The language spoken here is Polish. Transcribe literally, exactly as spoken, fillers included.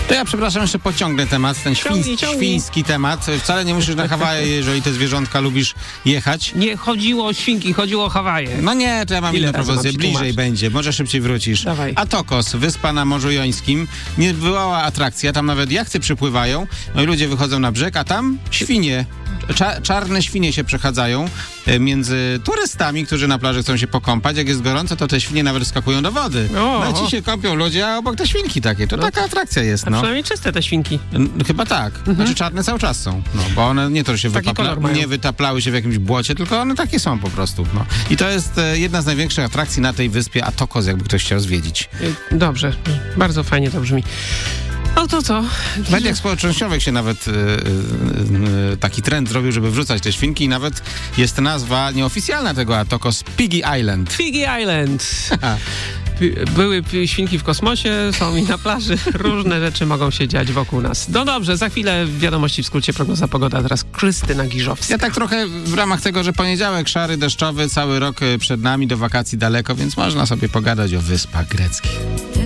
To ja przepraszam, jeszcze pociągnę temat, ten Ciągnij, świński, ciągnij. świński temat. Wcale nie musisz na Hawaje, jeżeli te zwierzątka lubisz jechać. Nie chodziło o świnki, chodziło o Hawaje. No nie, to ja mam Ile inną razy propozycję. mam ci Bliżej tłumaczyć? będzie, może szybciej wrócisz. Dawaj. Atokos, wyspa na Morzu Jońskim. Niebywała atrakcja, tam nawet jachty przypływają, no i ludzie wychodzą na brzeg, a tam świnie. Cza- czarne świnie się przechadzają e, między turystami, którzy na plaży chcą się pokąpać. Jak jest gorąco, to te świnie nawet skakują do wody. O. No i ci się kąpią ludzie, a obok te świnki takie. To taka atrakcja jest, A no. przynajmniej czyste te świnki. N- Chyba tak. Znaczy czarne cały czas są. No, bo one nie to, że się Taki kolor wypapla- mają. nie wytaplały się w jakimś błocie, tylko one takie są po prostu. No. I to jest e, jedna z największych atrakcji na tej wyspie Atokos, jakby ktoś chciał zwiedzić. Y, Dobrze, bardzo fajnie to brzmi. No to co? W mediach społecznościowych się nawet e, e, e, taki trend zrobił, żeby wrzucać te świnki i nawet jest nazwa nieoficjalna tego Atokos, Piggy Island. Piggy Island. P- Były p- świnki w kosmosie, są i na plaży. Różne rzeczy mogą się dziać wokół nas. No dobrze, za chwilę wiadomości w skrócie, prognoza pogoda. Teraz Krystyna Giżowska. Ja tak trochę w ramach tego, że poniedziałek szary, deszczowy, cały rok e, przed nami, do wakacji daleko, więc można sobie pogadać o wyspach greckich.